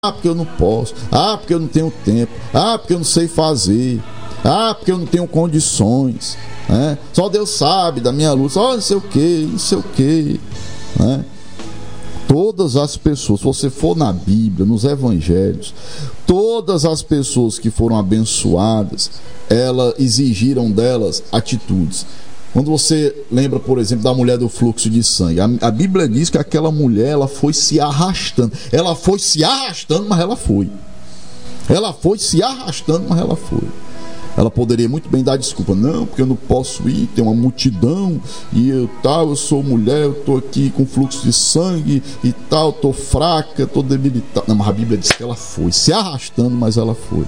porque eu não posso, porque eu não tenho tempo, porque eu não sei fazer, porque eu não tenho condições, né? Só Deus sabe da minha luta, não sei o que, né? Todas as pessoas, se você for na Bíblia, nos Evangelhos, todas as pessoas que foram abençoadas, elas exigiram delas atitudes. Quando você lembra, por exemplo, da mulher do fluxo de sangue, a Bíblia diz que aquela mulher, ela foi se arrastando. Ela foi se arrastando, mas ela foi. Ela foi se arrastando, mas ela foi. Ela poderia muito bem dar desculpa. Não, porque eu não posso ir, tem uma multidão, e eu sou mulher, eu estou aqui com fluxo de sangue e tal, estou fraca, estou debilitada. Não, mas a Bíblia diz que ela foi se arrastando, mas ela foi.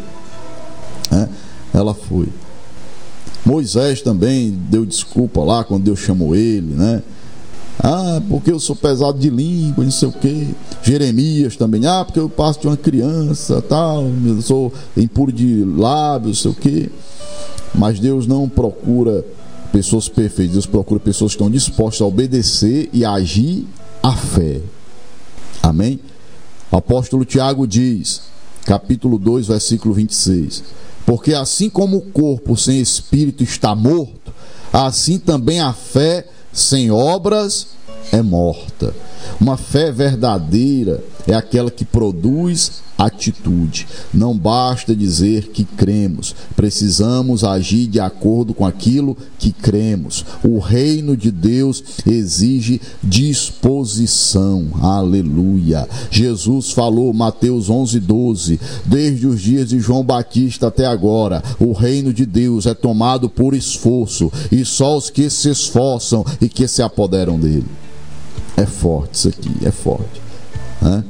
Ela foi. Moisés também deu desculpa lá quando Deus chamou ele, né? Porque eu sou pesado de língua, não sei o quê. Jeremias também, porque eu passo de uma criança, tal, eu sou impuro de lábios, não sei o quê. Mas Deus não procura pessoas perfeitas, Deus procura pessoas que estão dispostas a obedecer e a agir a fé. Amém? O apóstolo Tiago diz, capítulo 2, versículo 26: porque assim como o corpo sem espírito está morto, assim também a fé sem obras é morta. Uma fé verdadeira é aquela que produz atitude. Não basta dizer que cremos, precisamos agir de acordo com aquilo que cremos. O reino de Deus exige disposição. Aleluia. Jesus falou, Mateus 11:12, desde os dias de João Batista até agora, o reino de Deus é tomado por esforço, e só os que se esforçam e que se apoderam dele. É forte isso aqui, é forte, né?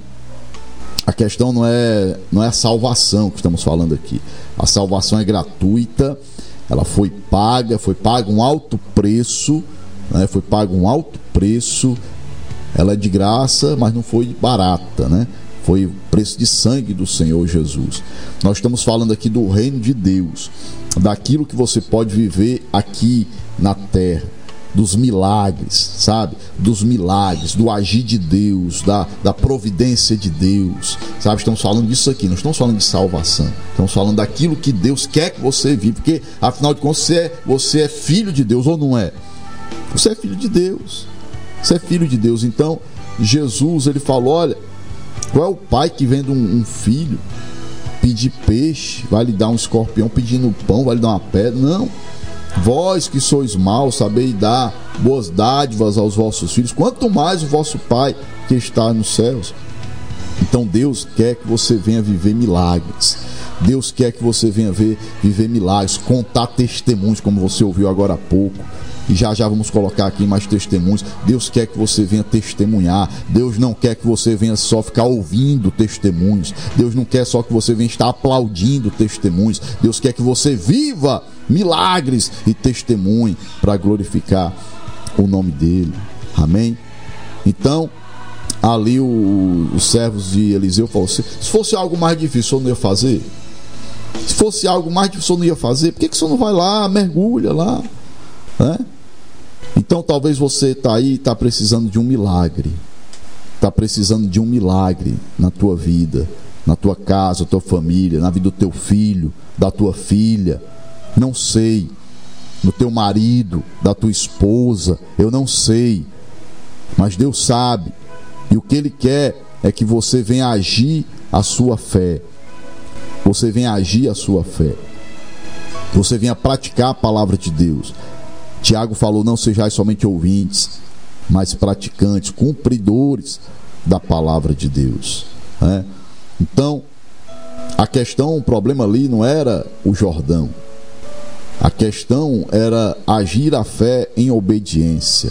A questão não é a salvação que estamos falando aqui. A salvação é gratuita, ela foi paga um alto preço, né? Foi pago um alto preço, ela é de graça, mas não foi barata, né? Foi o preço de sangue do Senhor Jesus. Nós estamos falando aqui do reino de Deus, daquilo que você pode viver aqui na terra, dos milagres, sabe? Dos milagres, do agir de Deus, da providência de Deus, sabe? Estamos falando disso aqui, não estamos falando de salvação, estamos falando daquilo que Deus quer que você viva, porque afinal de contas você é filho de Deus ou não é? Você é filho de Deus, você é filho de Deus. Então Jesus, ele falou, olha, qual é o pai que vendo um filho pedir peixe, vai lhe dar um escorpião, pedindo pão, vai lhe dar uma pedra? Não. Vós que sois maus, sabeis dar boas dádivas aos vossos filhos, quanto mais o vosso Pai que está nos céus. Então Deus quer que você venha viver milagres. Deus quer que você venha viver milagres, contar testemunhos, como você ouviu agora há pouco. E já vamos colocar aqui mais testemunhos. Deus quer que você venha testemunhar. Deus não quer que você venha só ficar ouvindo testemunhos. Deus não quer só que você venha estar aplaudindo testemunhos. Deus quer que você viva milagres e testemunhe para glorificar o nome dele. Amém? Então, ali os servos de Eliseu falaram, se fosse algo mais difícil, eu não ia fazer? Se fosse algo mais difícil, eu não ia fazer? Por que você não vai lá, mergulha lá, né? Então talvez você está aí, está precisando de um milagre, está precisando de um milagre na tua vida, na tua casa, na tua família, na vida do teu filho, da tua filha, não sei, no teu marido, da tua esposa, eu não sei, mas Deus sabe, e o que Ele quer é que você venha agir a sua fé, você venha agir a sua fé, você venha praticar a palavra de Deus. Tiago falou, não sejais somente ouvintes, mas praticantes, cumpridores da palavra de Deus, né? Então, a questão, o problema ali não era o Jordão, a questão era agir a fé em obediência.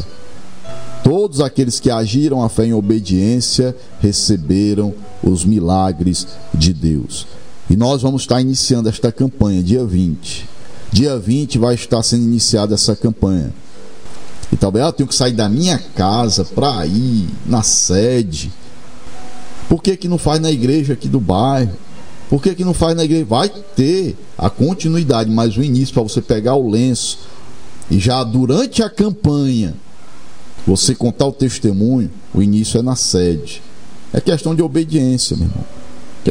Todos aqueles que agiram a fé em obediência receberam os milagres de Deus. E nós vamos estar iniciando esta campanha, dia 20. Dia 20 vai estar sendo iniciada essa campanha. E talvez eu tenho que sair da minha casa para ir na sede. Por que não faz na igreja aqui do bairro? Por que não faz na igreja? Vai ter a continuidade, mas o início para você pegar o lenço e já durante a campanha você contar o testemunho, o início é na sede. É questão de obediência, meu irmão.